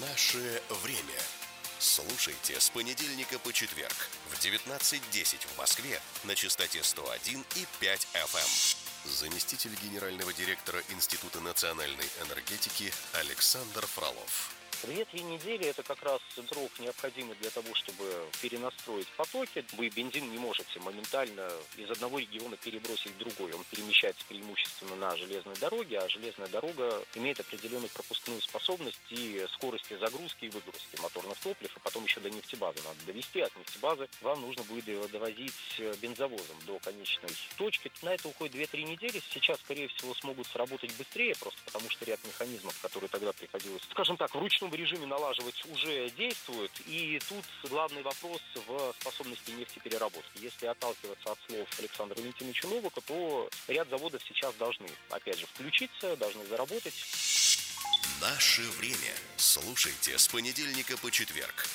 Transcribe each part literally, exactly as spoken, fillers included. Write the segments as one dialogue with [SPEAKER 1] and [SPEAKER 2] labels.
[SPEAKER 1] Наше время. Слушайте с понедельника по четверг в девятнадцать десять в Москве на частоте сто один и пять эф эм. Заместитель генерального директора Института национальной энергетики Александр Фролов.
[SPEAKER 2] Две-три недели – это как раз срок, необходимый для того, чтобы перенастроить потоки. Вы бензин не можете моментально из одного региона перебросить в другой. Он перемещается преимущественно на железной дороге, а железная дорога имеет определенную пропускную способность и скорости загрузки и выгрузки моторных топлив, и потом еще до нефтебазы надо довести. От нефтебазы вам нужно будет его довозить бензовозом до конечной точки. На это уходит две-три недели. Сейчас, скорее всего, смогут сработать быстрее, просто потому что ряд механизмов, которые тогда приходилось, скажем так, в ручном режиме налаживать, уже действуют. И тут главный вопрос в способности нефтепереработки. Если отталкиваться от слов Александра Валентиновича Новака, то ряд заводов сейчас должны, опять же, включиться, должны заработать.
[SPEAKER 1] Наше время. Слушайте с понедельника по четверг.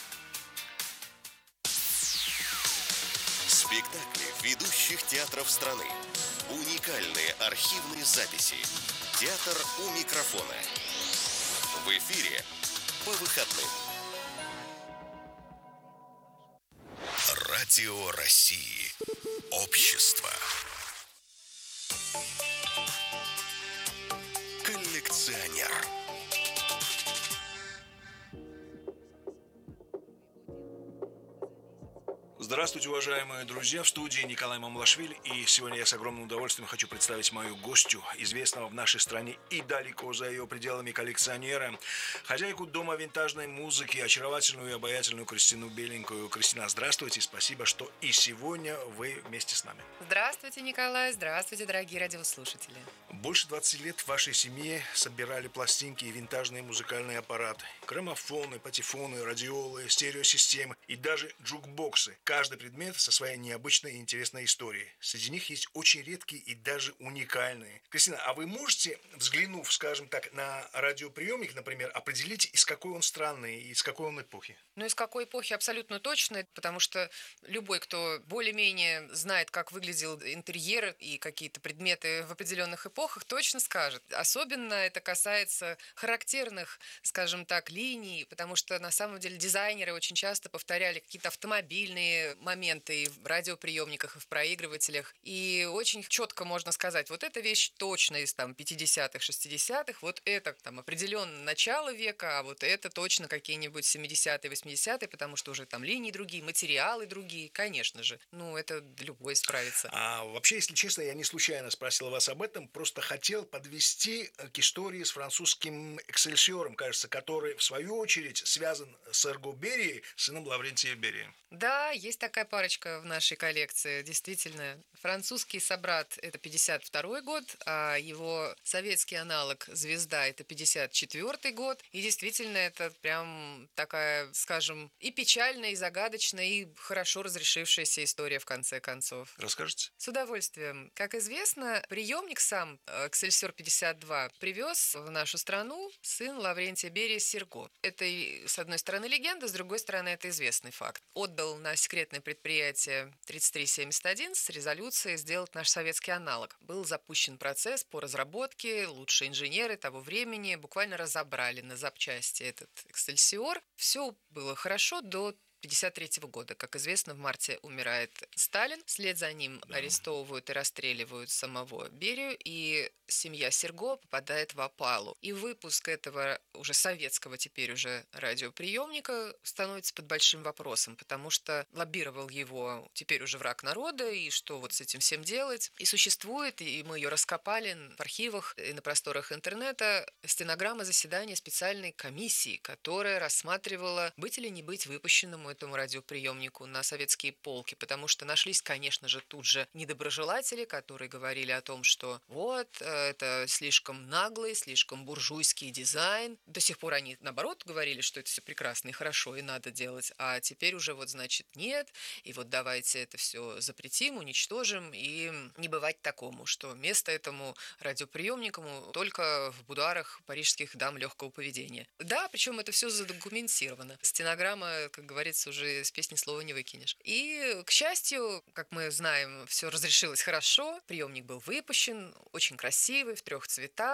[SPEAKER 1] Спектакли ведущих театров страны. Уникальные архивные записи. Театр у микрофона. В эфире по выходным. Радио России. Общество. Коллекционер.
[SPEAKER 3] Здравствуйте, уважаемые друзья, в студии Николай Мамлашвили, и сегодня я с огромным удовольствием хочу представить мою гостью, известного в нашей стране и далеко за ее пределами коллекционера, хозяйку дома винтажной музыки, очаровательную и обаятельную Кристину Беленькую. Кристина, здравствуйте, спасибо, что и сегодня вы вместе с нами.
[SPEAKER 4] Здравствуйте, Николай, здравствуйте, дорогие радиослушатели.
[SPEAKER 3] Больше двадцати лет в вашей семье собирали пластинки и винтажные музыкальные аппараты, граммофоны, патефоны, радиолы, стереосистемы и даже джукбоксы. Каждый предмет со своей необычной и интересной историей. Среди них есть очень редкие и даже уникальные. Кристина, а вы можете, взглянув, скажем так, на радиоприемник, например, определить, из какой он страны и из какой он эпохи?
[SPEAKER 4] Ну, из какой эпохи абсолютно точно, потому что любой, кто более-менее знает, как выглядел интерьер и какие-то предметы в определенных эпохах, точно скажет. Особенно это касается характерных, скажем так, линий, потому что на самом деле дизайнеры очень часто повторяли какие-то автомобильные моменты и в радиоприемниках, и в проигрывателях. И очень четко можно сказать, вот эта вещь точно из там пятидесятых, шестидесятых, вот это там определенно начало века, а вот это точно какие-нибудь семидесятые, восьмидесятые, потому что уже там линии другие, материалы другие, конечно же. Ну, это любой справится.
[SPEAKER 3] А вообще, если честно, я не случайно спросил вас об этом, просто хотел подвести к истории с французским Эксельсиором, кажется, который, в свою очередь, связан с Эрго Берией, сыном Лаврентия Берии.
[SPEAKER 4] Да, есть такая парочка в нашей коллекции, действительно. Французский собрат – это пятьдесят второй год, а его советский аналог «Звезда» – это пятьдесят четвёртый год. И действительно, это прям такая, скажем, и печальная, и загадочная, и хорошо разрешившаяся история в конце концов.
[SPEAKER 3] Расскажете?
[SPEAKER 4] С удовольствием. Как известно, приемник сам «Эксельсиор пятьдесят два» привез в нашу страну сын Лаврентия Берии Серго. Это, с одной стороны, легенда, с другой стороны, это известный факт. Отдал на секретное предприятие тридцать три семьдесят один с резолюцией сделать наш советский аналог. Был запущен процесс по разработке, лучшие инженеры того времени буквально разобрали на запчасти этот «Эксельсиор». Все было хорошо до пятьдесят третьего года. Как известно, в марте умирает Сталин. Вслед за ним да. арестовывают и расстреливают самого Берию, и семья Серго попадает в опалу. И выпуск этого уже советского теперь уже радиоприемника становится под большим вопросом, потому что лоббировал его теперь уже враг народа, и что вот с этим всем делать. И существует, и мы ее раскопали в архивах и на просторах интернета, стенограмма заседания специальной комиссии, которая рассматривала, быть или не быть выпущенному этому радиоприемнику на советские полки, потому что нашлись, конечно же, тут же недоброжелатели, которые говорили о том, что вот, это слишком наглый, слишком буржуйский дизайн. До сих пор они, наоборот, говорили, что это все прекрасно и хорошо, и надо делать, а теперь уже вот, значит, нет, и вот давайте это все запретим, уничтожим, и не бывать такому, что место этому радиоприемнику только в будуарах парижских дам легкого поведения. Да, причем это все задокументировано. Стенограмма, как говорится, уже с песни слова не выкинешь. И, к счастью, как мы знаем, все разрешилось хорошо. Приемник был выпущен, очень красивый, в трех цветах.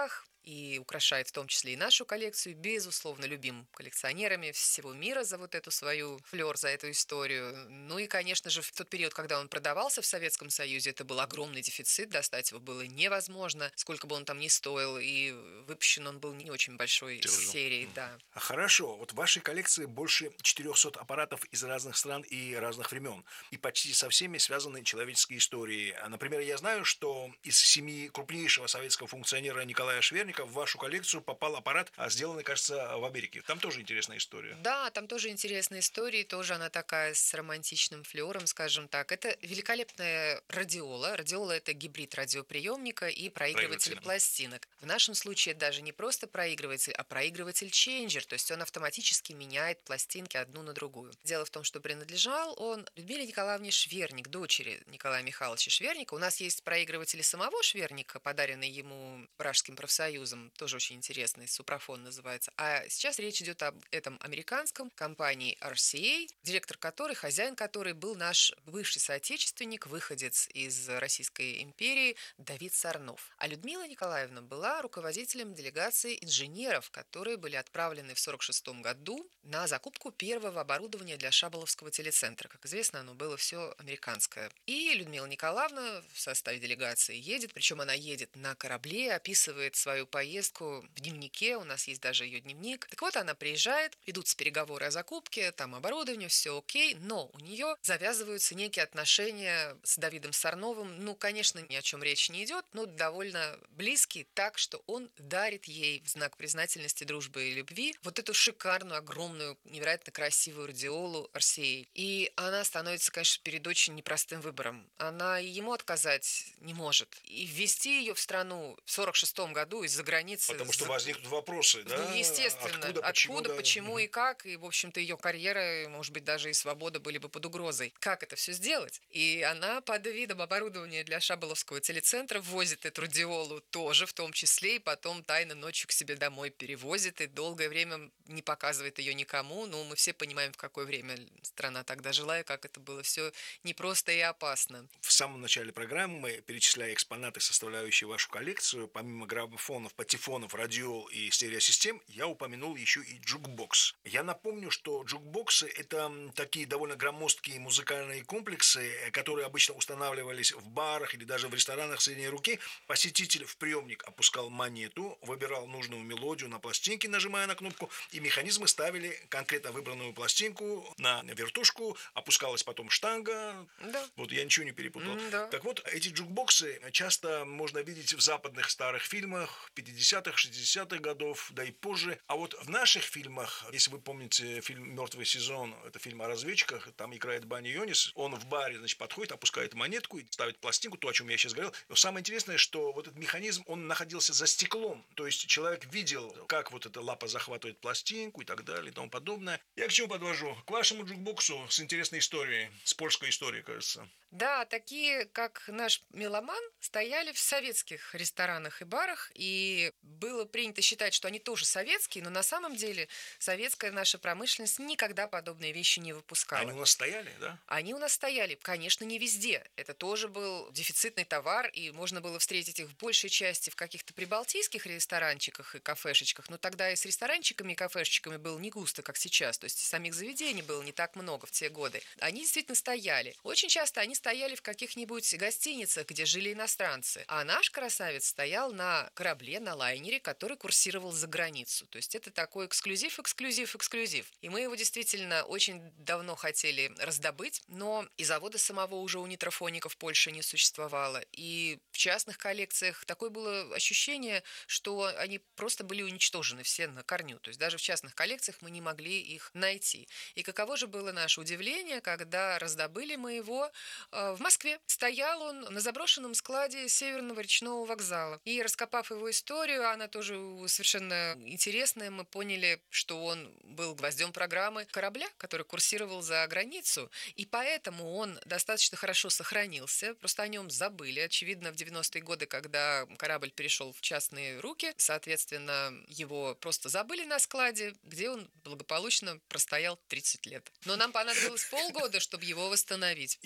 [SPEAKER 4] и украшает в том числе и нашу коллекцию. Безусловно, любим коллекционерами всего мира за вот эту свою флёр, за эту историю. Ну и, конечно же, в тот период, когда он продавался в Советском Союзе, это был огромный дефицит, достать его было невозможно, сколько бы он там ни стоил, и выпущен он был не очень большой
[SPEAKER 3] Тяжело.
[SPEAKER 4] серии, да.
[SPEAKER 3] А хорошо, вот в вашей коллекции больше четырехсот аппаратов из разных стран и разных времен, и почти со всеми связаны человеческие истории. А, Например, я знаю, что из семьи крупнейшего советского функционера Николая Шверника в вашу коллекцию попал аппарат, а, сделанный, кажется, в Америке. Там тоже интересная история.
[SPEAKER 4] Да, там тоже интересная история, тоже она такая с романтичным флером, скажем так. Это великолепная радиола. Радиола – это гибрид радиоприемника и проигрывателя
[SPEAKER 3] Проигрывателя.
[SPEAKER 4] пластинок. В нашем случае это даже не просто проигрыватель, а проигрыватель-ченджер, то есть он автоматически меняет пластинки одну на другую. Дело в том, что принадлежал он Людмиле Николаевне Шверник, дочери Николая Михайловича Шверника. У нас есть проигрыватели самого Шверника, подаренные ему Пражским профсоюзом, тоже очень интересный, супрафон называется. А сейчас речь идет об этом американском компании ар си эй, директор которой, хозяин которой был наш бывший соотечественник, выходец из Российской империи Давид Сарнов. А Людмила Николаевна была руководителем делегации инженеров, которые были отправлены в сорок шестом году на закупку первого оборудования для Шаболовского телецентра. Как известно, оно было все американское. И Людмила Николаевна в составе делегации едет, причем она едет на корабле, описывает свою поездку в дневнике, у нас есть даже ее дневник. Так вот, она приезжает, ведутся переговоры о закупке, там оборудование, все окей, но у нее завязываются некие отношения с Давидом Сарновым. Ну, конечно, ни о чем речь не идет, но довольно близкие, так что он дарит ей в знак признательности, дружбы и любви вот эту шикарную, огромную, невероятно красивую радиолу ар си эй. И она становится, конечно, перед очень непростым выбором. Она и ему отказать не может. И ввести ее в страну в сорок шестом году из-за границы...
[SPEAKER 3] Потому что
[SPEAKER 4] за-
[SPEAKER 3] возникнут вопросы, да?
[SPEAKER 4] Ну, естественно.
[SPEAKER 3] Откуда,
[SPEAKER 4] Откуда,
[SPEAKER 3] почему, да?
[SPEAKER 4] почему и как. И, в общем-то, ее карьера, может быть, даже и свобода были бы под угрозой. Как это все сделать? И она под видом оборудования для Шаболовского телецентра возит эту радиолу тоже, в том числе, и потом тайно ночью к себе домой перевозит, и долгое время не показывает ее никому. Ну, мы все понимаем, в какое время страна тогда жила, и как это было все непросто и опасно.
[SPEAKER 3] В самом начале программы, перечисляя экспонаты, составляющие вашу коллекцию, помимо граммофонов, патефонов, радиол и стереосистем, я упомянул еще и джукбокс. Я напомню, что джукбоксы – это такие довольно громоздкие музыкальные комплексы, которые обычно устанавливались в барах или даже в ресторанах средней руки. Посетитель в приемник опускал монету, выбирал нужную мелодию на пластинке, нажимая на кнопку, и механизмы ставили конкретно выбранную пластинку на вертушку, опускалась потом штанга.
[SPEAKER 4] Да.
[SPEAKER 3] Вот я ничего не перепутал.
[SPEAKER 4] М, да.
[SPEAKER 3] Так вот, эти джукбоксы часто можно видеть в западных старых фильмах пятидесятых, шестидесятых годов, да и позже. А вот в наших фильмах, если вы помните фильм «Мертвый сезон», это фильм о разведчиках, там играет Банни Йонис, он в баре, значит, подходит, опускает монетку и ставит пластинку, то, о чем я сейчас говорил. Но самое интересное, что вот этот механизм, он находился за стеклом, то есть человек видел, как вот эта лапа захватывает пластинку и так далее и тому подобное. Я к чему подвожу? К вашему джукбоксу с интересной историей, с польской историей, кажется.
[SPEAKER 4] Да, такие, как наш меломан, стояли в советских ресторанах и барах, и было принято считать, что они тоже советские, но на самом деле советская наша промышленность никогда подобные вещи не выпускала.
[SPEAKER 3] Они у нас стояли, да?
[SPEAKER 4] Они у нас стояли, конечно, не везде. Это тоже был дефицитный товар, и можно было встретить их в большей части в каких-то прибалтийских ресторанчиках и кафешечках, но тогда и с ресторанчиками и кафешечками было не густо, как сейчас, то есть самих заведений было не так много в те годы. Они действительно стояли. Очень часто они стояли в каких-нибудь гостиницах, где жили иностранцы, а наш красавец стоял на корабле, на лайнере, который курсировал за границу. То есть это такой эксклюзив, эксклюзив, эксклюзив. И мы его действительно очень давно хотели раздобыть, но и завода самого уже у нитрофоника в Польше не существовало. И в частных коллекциях такое было ощущение, что они просто были уничтожены все на корню. То есть даже в частных коллекциях мы не могли их найти. И каково же было наше удивление, когда раздобыли мы его э, в Москве. Стоял он на заброшенном складе Северного речного вокзала. И раскопав его историю, она тоже совершенно интересная, мы поняли, что он был гвоздем программы корабля, который курсировал за границу, и поэтому он достаточно хорошо сохранился, просто о нем забыли. Очевидно, в девяностые годы, когда корабль перешел в частные руки, соответственно, его просто забыли на складе, где он благополучно простоял тридцать лет. Но нам понадобилось полгода, чтобы его восстановить.
[SPEAKER 3] И под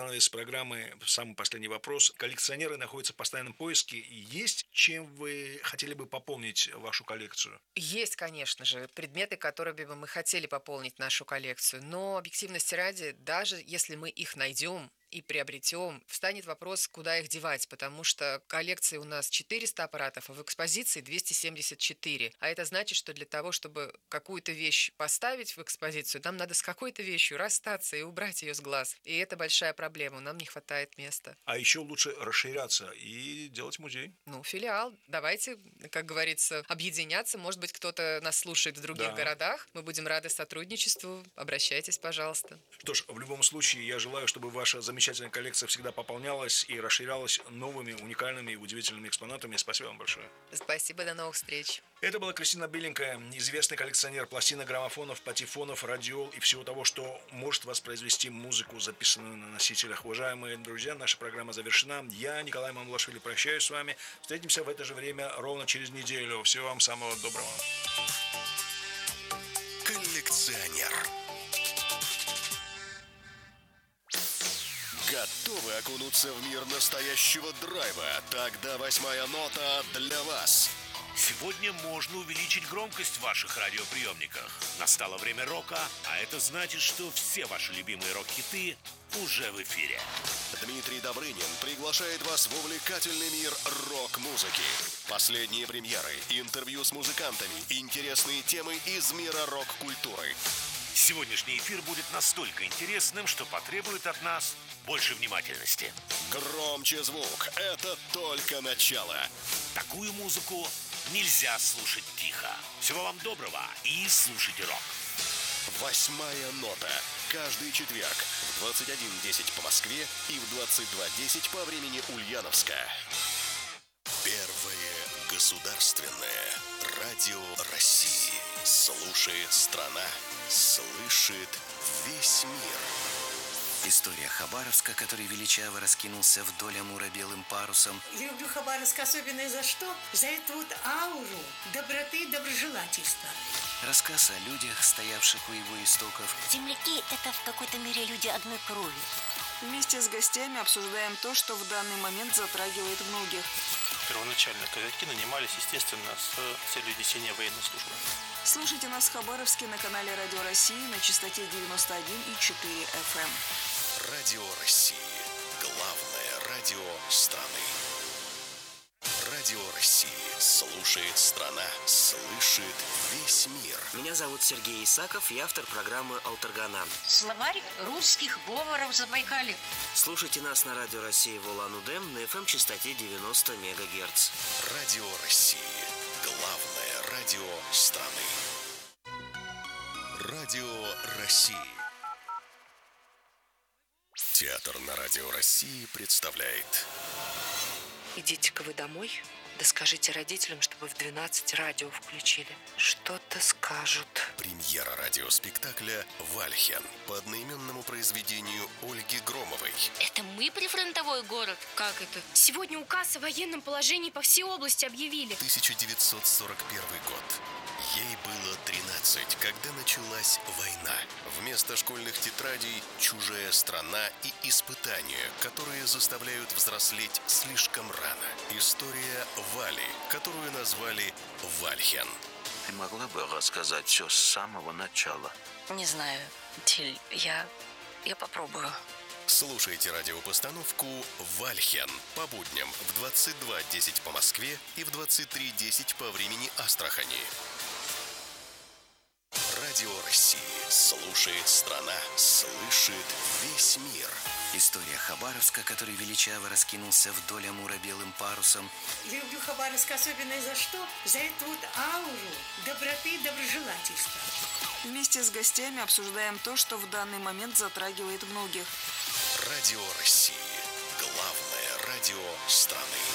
[SPEAKER 3] занавес программы самый последний вопрос. Коллекционеры находятся в постоянном поиске. Есть чем вы хотели бы пополнить вашу коллекцию?
[SPEAKER 4] Есть, конечно же, предметы, которыми бы мы хотели пополнить нашу коллекцию. Но объективности ради, даже если мы их найдем и приобретем, встанет вопрос, куда их девать, потому что коллекции у нас четыреста аппаратов, а в экспозиции двести семьдесят четыре. А это значит, что для того, чтобы какую-то вещь поставить в экспозицию, нам надо с какой-то вещью расстаться и убрать ее с глаз. И это большая проблема, нам не хватает места.
[SPEAKER 3] А еще лучше расширяться и делать музей.
[SPEAKER 4] Ну, филиал. Давайте, как говорится, объединяться. Может быть, кто-то нас слушает в других
[SPEAKER 3] Да.
[SPEAKER 4] городах. Мы будем рады сотрудничеству. Обращайтесь, пожалуйста.
[SPEAKER 3] Что ж, в любом случае, я желаю, чтобы ваша замечательная коллекция всегда пополнялась и расширялась новыми, уникальными и удивительными экспонатами. Спасибо вам большое.
[SPEAKER 4] Спасибо, до новых встреч.
[SPEAKER 3] Это была Кристина Беленькая, известный коллекционер пластинок, граммофонов, патефонов, радиол и всего того, что может воспроизвести музыку, записанную на носителях. Уважаемые друзья, наша программа завершена. Я, Николай Мамлашвили, прощаюсь с вами. Встретимся в это же время ровно через неделю. Всего вам самого доброго.
[SPEAKER 1] Коллекционер. Готовы окунуться в мир настоящего драйва? Тогда восьмая нота для вас.
[SPEAKER 5] Сегодня можно увеличить громкость в ваших радиоприемниках. Настало время рока, а это значит, что все ваши любимые рок-хиты уже в эфире.
[SPEAKER 1] Дмитрий Добрынин приглашает вас в увлекательный мир рок-музыки. Последние премьеры, интервью с музыкантами, интересные темы из мира рок-культуры.
[SPEAKER 5] Сегодняшний эфир будет настолько интересным, что потребует от нас больше внимательности.
[SPEAKER 1] Громче звук, это только начало.
[SPEAKER 5] Такую музыку нельзя слушать тихо. Всего вам доброго и слушайте рок.
[SPEAKER 1] Восьмая нота. Каждый четверг в двадцать один десять по Москве и в двадцать два десять по времени Ульяновска. Первое государственное радио России. Слушает страна, слышит весь мир.
[SPEAKER 6] История Хабаровска, который величаво раскинулся вдоль Амура белым парусом.
[SPEAKER 7] Я люблю Хабаровск особенно за что? За эту вот ауру доброты и доброжелательства.
[SPEAKER 6] Рассказ о людях, стоявших у его истоков.
[SPEAKER 8] Земляки – это в какой-то мере люди одной крови.
[SPEAKER 9] Вместе с гостями обсуждаем то, что в данный момент затрагивает многих.
[SPEAKER 10] Первоначально казаки нанимались, естественно, с целью несения военной службы.
[SPEAKER 9] Слушайте нас в Хабаровске на канале Радио России на частоте девяносто один и четыре эф эм.
[SPEAKER 1] Радио России. Главное радио страны. Радио России. Слушает страна, слышит весь мир.
[SPEAKER 6] Меня зовут Сергей Исаков, я автор программы «Алтаргана».
[SPEAKER 8] Словарь русских говоров Забайкалья.
[SPEAKER 6] Слушайте нас на Радио России в Улан-Удэ на эф эм-частоте девяносто мегагерц.
[SPEAKER 1] Радио России. Главное радио страны. Радио России. Театр на Радио России представляет.
[SPEAKER 11] Идите-ка вы домой, да скажите родителям, чтобы в двенадцать радио включили. Что-то скажут.
[SPEAKER 1] Премьера радиоспектакля «Вальхен» по одноименному произведению Ольги Громовой.
[SPEAKER 12] Это мы прифронтовой город? Как это? Сегодня указ о военном положении по всей области объявили.
[SPEAKER 1] тысяча девятьсот сорок первый год. Ей было тринадцать, когда началась война. Вместо школьных тетрадей «Чужая страна» и испытания, которые заставляют взрослеть слишком рано. История Вали, которую назвали «Вальхен».
[SPEAKER 13] Ты могла бы рассказать все с самого начала?
[SPEAKER 11] Не знаю, Тиль, я... я попробую.
[SPEAKER 1] Слушайте радиопостановку «Вальхен» по будням в двадцать два десять по Москве и в двадцать три десять по времени Астрахани. Радио России. Слушает страна, слышит весь мир.
[SPEAKER 6] История Хабаровска, который величаво раскинулся вдоль Амура белым парусом.
[SPEAKER 7] Я люблю Хабаровск особенно за что? За эту вот ауру доброты и доброжелательства.
[SPEAKER 9] Вместе с гостями обсуждаем то, что в данный момент затрагивает многих.
[SPEAKER 1] Радио России. Главное радио страны.